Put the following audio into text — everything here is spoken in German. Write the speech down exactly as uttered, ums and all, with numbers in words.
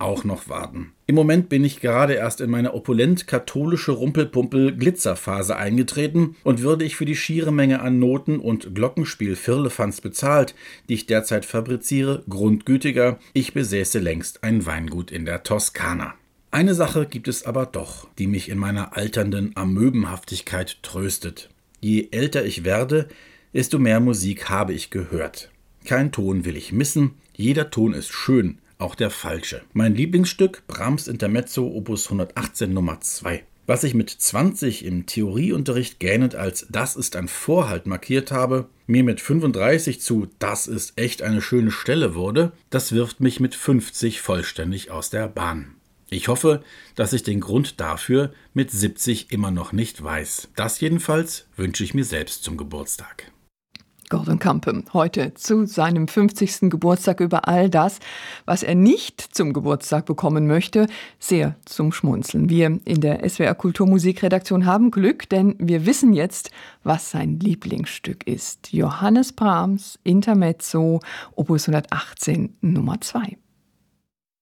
auch noch warten. Im Moment bin ich gerade erst in meine opulent-katholische Rumpelpumpel-Glitzerphase eingetreten und würde ich für die schiere Menge an Noten und Glockenspiel-Firlefanz bezahlt, die ich derzeit fabriziere, grundgütiger, ich besäße längst ein Weingut in der Toskana. Eine Sache gibt es aber doch, die mich in meiner alternden Amöbenhaftigkeit tröstet. Je älter ich werde, desto mehr Musik habe ich gehört. Kein Ton will ich missen, jeder Ton ist schön, auch der falsche. Mein Lieblingsstück, Brahms Intermezzo Opus hundertachtzehn Nummer zwei. Was ich mit zwanzig im Theorieunterricht gähnend als „Das ist ein Vorhalt" markiert habe, mir mit fünfunddreißig zu „Das ist echt eine schöne Stelle" wurde, das wirft mich mit fünfzig vollständig aus der Bahn. Ich hoffe, dass ich den Grund dafür mit siebzig immer noch nicht weiß. Das jedenfalls wünsche ich mir selbst zum Geburtstag. Gordon Campe heute zu seinem fünfzigsten Geburtstag über all das, was er nicht zum Geburtstag bekommen möchte, sehr zum Schmunzeln. Wir in der S W R Kulturmusikredaktion haben Glück, denn wir wissen jetzt, was sein Lieblingsstück ist. Johannes Brahms Intermezzo Opus hundertachtzehn Nummer zwei.